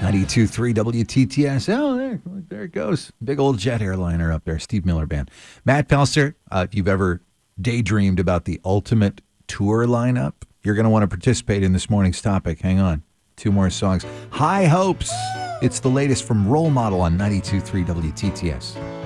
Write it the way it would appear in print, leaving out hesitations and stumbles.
92.3 WTTS. Oh, there it goes. Big old jet airliner up there. Steve Miller Band. Matt Pelster, if you've ever daydreamed about the ultimate tour lineup, you're going to want to participate in this morning's topic. Hang on. 2 more songs. High Hopes. It's the latest from Role Model on 92.3 WTTS.